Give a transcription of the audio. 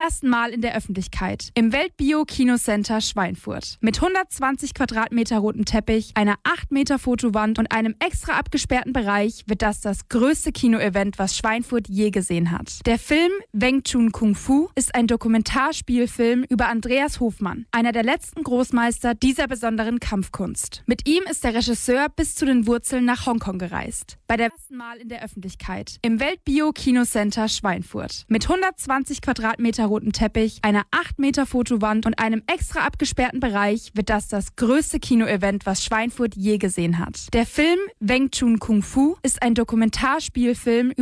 ersten Mal in der Öffentlichkeit im Weltbio-Kinocenter Schweinfurt. Mit 120 Quadratmeter rotem Teppich, einer 8 Meter Fotowand und einem extra abgesperrten Bereich wird das größte Kinoevent, was Schweinfurt je gesehen hat. Der Film Wing Chun Kung Fu ist ein Dokumentarspielfilm über Andreas Hofmann, einer der letzten Großmeister dieser besonderen Kampfkunst. Mit ihm ist der Regisseur bis zu den Wurzeln nach Hongkong gereist. Bei der ersten Mal in der Öffentlichkeit im Weltbio-Kinocenter Schweinfurt. Mit 120 Quadratmeter rotem Teppich, einer 8 Meter Fotowand und einem extra abgesperrten Bereich wird das größte Kinoevent, was Schweinfurt je gesehen hat. Der Film Wing Chun Kung Fu ist ein Dokumentarspielfilm über